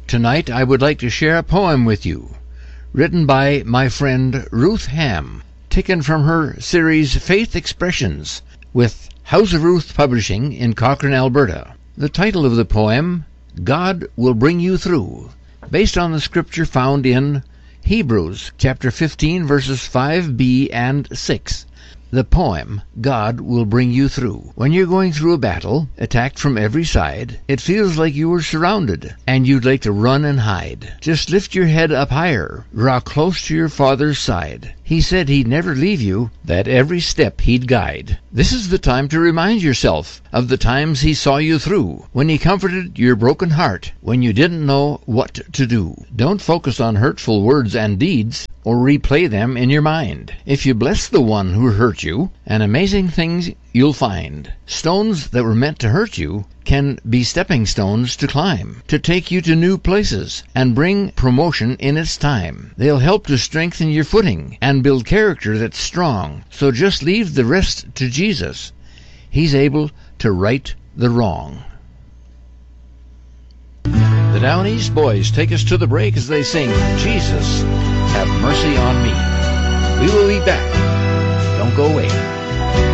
Tonight I would like to share a poem with you, written by my friend Ruth Ham, taken from her series Faith Expressions with House of Ruth Publishing in Cochrane, Alberta. The title of the poem, God Will Bring You Through, based on the scripture found in Hebrews chapter 15 verses 5b and 6. The poem, God Will Bring You Through. When you're going through a battle, attacked from every side, it feels like you were surrounded, and you'd like to run and hide. Just lift your head up higher, draw close to your Father's side. He said He'd never leave you, that every step He'd guide. This is the time to remind yourself of the times He saw you through, when He comforted your broken heart, when you didn't know what to do. Don't focus on hurtful words and deeds, or replay them in your mind. If you bless the one who hurt you, and amazing things you'll find. Stones that were meant to hurt you can be stepping stones to climb, to take you to new places, and bring promotion in its time. They'll help to strengthen your footing, and build character that's strong. So just leave the rest to Jesus. He's able to right the wrong. The Down East Boys take us to the break as they sing, Jesus, Have Mercy on Me. We will be back. Don't go away.